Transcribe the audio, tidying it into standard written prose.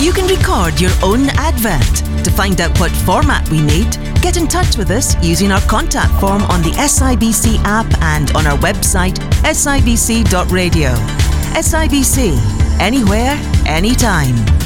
You can record your own advert. To find out what format we need, get in touch with us using our contact form on the SIBC app and on our website sibc.radio. SIBC, anywhere, anytime.